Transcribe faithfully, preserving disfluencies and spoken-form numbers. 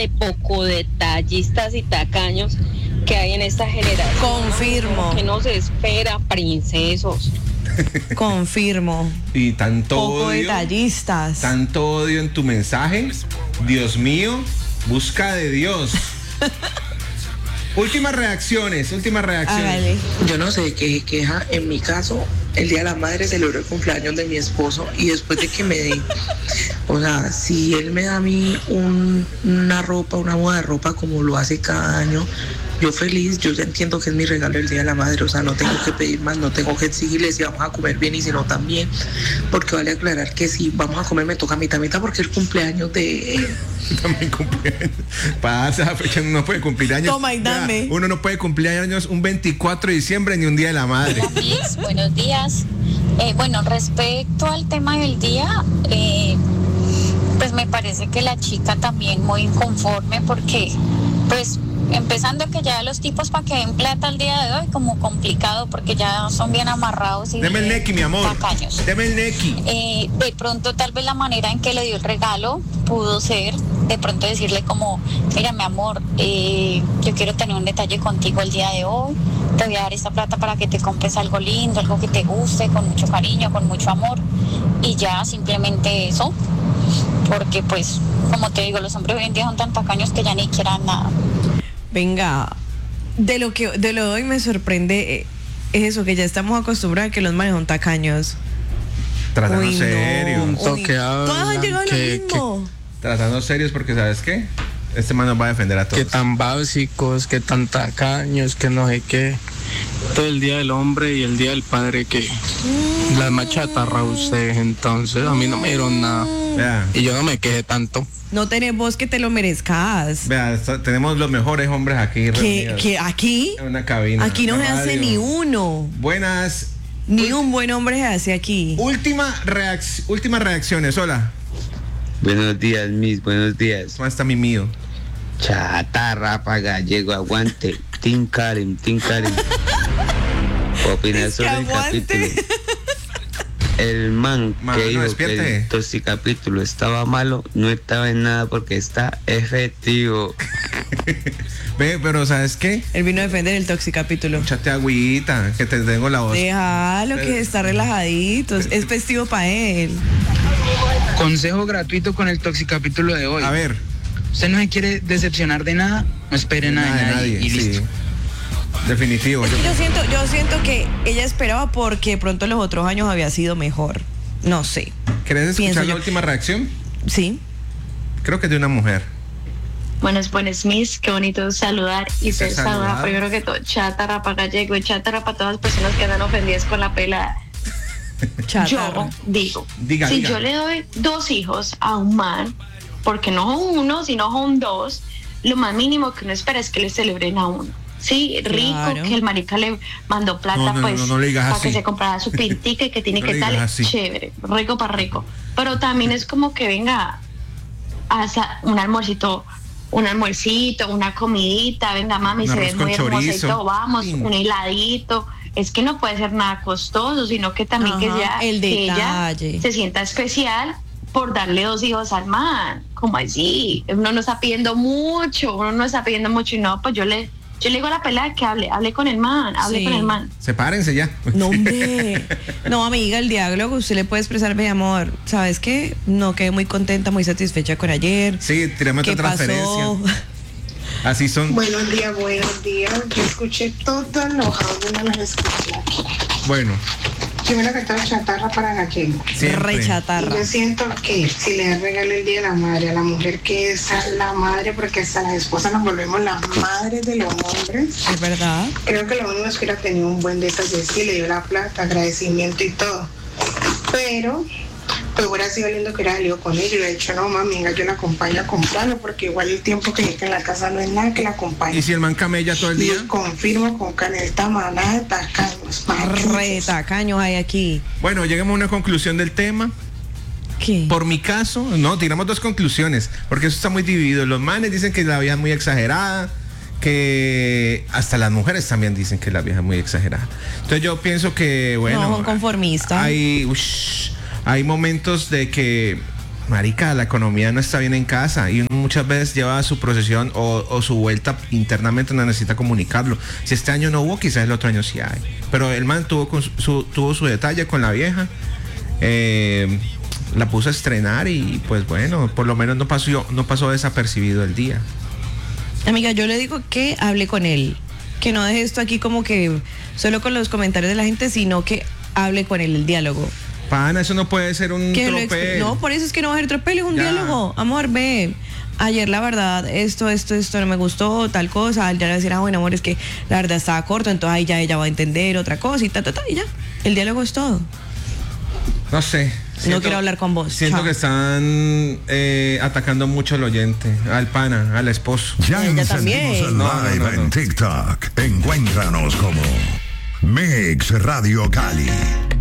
de poco detallistas y tacaños que hay en esta generación. Confirmo. ¿Qué nos espera, princesos? Confirmo. Y tanto Poco odio, detallistas. tanto odio en tu mensaje. Dios mío, busca de Dios. Últimas reacciones, últimas reacciones. Hágale. Yo no sé qué queja. En mi caso, el día de la madre celebró el cumpleaños de mi esposo y después de que me dé, o sea, si él me da a mí un, una ropa, una muda de ropa como lo hace cada año, yo feliz, yo ya entiendo que es mi regalo el día de la madre, o sea, no tengo que pedir más, no tengo que exigirle si vamos a comer bien y si no también, porque vale aclarar que si vamos a comer me toca mitad mitad porque es el cumpleaños de él. También cumpleaños. Para esa fecha uno no puede cumplir años. Toma y dame. Uno no puede cumplir años un veinticuatro de diciembre ni un día de la madre. Hola, Miss, buenos días. Eh, bueno, respecto al tema del día, eh, pues me parece que la chica también muy inconforme porque, pues, empezando que ya los tipos para que den plata al día de hoy como complicado porque ya son bien amarrados y Deme el bien nequi, mi amor. tacaños. Deme el nequi. Eh, de pronto tal vez la manera en que le dio el regalo pudo ser de pronto decirle como, mira mi amor, eh, yo quiero tener un detalle contigo el día de hoy, te voy a dar esta plata para que te compres algo lindo, algo que te guste, con mucho cariño, con mucho amor, y ya simplemente eso, porque pues como te digo, los hombres hoy en día son tan tacaños que ya ni quieran nada. Venga, de lo que de lo de hoy me sorprende eh, es eso, que ya estamos acostumbrados a que los manes son tacaños. Tratando Uy, no. serio. Uy, Toque hablan, todos han llegado a lo que- mismo. Tratando serios porque, ¿sabes qué? Este man nos va a defender a todos. Que tan básicos, que tan tacaños, que no sé qué. Todo el día del hombre y el día del padre que las machatarra ustedes, entonces a mí no me dieron nada. Vea, Y yo no me quejé tanto. No tenés vos que te lo merezcas. vea, está- tenemos los mejores hombres aquí Que, reunidos que aquí, en una cabina. aquí no de se hace radio. ni uno. Buenas. Ni un buen hombre se hace aquí. Última reacc- últimas reacciones. Hola. Buenos días, Miss, buenos días. ¿Cómo está mi mío? Chatarra pa' gallego, aguante. Tim Karen, Tim Karen. Opinar Es que sobre el aguante. capítulo. El man Mano, que dijo que despierte. el toxicapítulo estaba malo, no estaba en nada porque está efectivo. Ve, pero ¿sabes qué? Él vino a defender el toxicapítulo. Échate agüita, que te tengo la voz. Déjalo que está relajadito. Es festivo para él. Consejo gratuito con el toxicapítulo de hoy. A ver. Usted no se quiere decepcionar de nada, no espere nada de nadie, y sí. listo. Definitivo. Es que Yo- yo siento, yo siento que ella esperaba porque de pronto los otros años había sido mejor. No sé. ¿Querés Pienso escuchar la yo. última reacción? Sí. Creo que es de una mujer. Buenos, buenos, Miss, qué bonito saludar y Ser ser saludada. saludado. Primero que todo, chatarra para gallego y chatarra para todas las personas que andan ofendidas con la pelada. Chatarra. Yo digo, Diga, si diga. yo le doy dos hijos a un man, porque no son uno, sino son dos, lo más mínimo que uno espera es que le celebren a uno. Sí, rico, Claro. que el marica le mandó plata, No, no, no, pues, no, no le digas para así. que se comprara su pintica y que tiene No que le tal, digas así. chévere, rico para rico. Pero también es como que venga, hasta un almuercito, un almuercito, una comidita, venga mami, Un se arroz ve con muy hermosa y chorizo. todo, vamos, Mm. un heladito. Es que no puede ser nada costoso, sino que también que, Ajá, ya, el que ella detalle. se sienta especial por darle dos hijos al man. Como así, uno no está pidiendo mucho, uno no está pidiendo mucho y no, pues yo le, yo le digo a la pelada que hable, hable con el man, hable Sí. con el man. Sepárense ya. No, hombre. No, amiga, el diálogo usted le puede expresar, mi amor, ¿sabes qué? No quedé muy contenta, muy satisfecha con ayer. Sí, tirame otra ¿Qué pasó? transferencia. Así son. Buenos días, buenos días. Yo escuché todos los audios, los escuché aquí. Bueno, Primero que todo, chatarra para gallego. siempre. Re Y chatarra. yo siento que si le regalo el día de la madre a la mujer que es la madre, porque hasta las esposas nos volvemos las madres de los hombres, Es verdad. creo que lo único es que hubiera tenido un buen detalle, sí, le dio la plata, agradecimiento y todo. Pero, pues hubiera sido lindo que hubiera salido con ella y hubiera dicho, no, mami, venga, yo la acompaño a comprarlo, porque igual el tiempo que llegue en la casa no es nada que la acompañe. ¿Y si el man camella todo el Y día? confirmo con caneta, manada de tacaños, Re tacaños hay aquí. Bueno, lleguemos a una conclusión del tema. ¿Qué? Por mi caso, no, tiramos dos conclusiones, porque eso está muy dividido. Los manes dicen que la vieja es muy exagerada, que hasta las mujeres también dicen que la vieja es muy exagerada. Entonces yo pienso que, bueno, No, son conformistas. hay, ush, hay momentos de que marica, la economía no está bien en casa y uno muchas veces lleva su procesión o, o su vuelta internamente, no necesita comunicarlo. Si este año no hubo, quizás el otro año sí hay. Pero el man tuvo, con su, tuvo su detalle con la vieja, eh, la puso a estrenar y pues bueno, por lo menos no pasó, no pasó desapercibido el día. Amiga, yo le digo que hable con él, que no deje esto aquí como que solo con los comentarios de la gente, sino que hable con él, el diálogo. Pana, eso no puede ser un Que lo tropel. exp- No, por eso es que no va a ser tropel, es un Ya. diálogo. Amor, ve, ayer la verdad, esto, esto, esto no me gustó, tal cosa. Ya le va a decir, ah, bueno, amor, es que la verdad estaba corto, entonces ahí ya ella va a entender otra cosa y ta, ta, ta, y ya. El diálogo es todo. No sé. No quiero hablar con vos. Siento Chao. que están eh, atacando mucho al oyente, al pana, al esposo. Ya Ella encendimos también. el No, no, live no, no. en TikTok. Encuéntranos como Mix Radio Cali.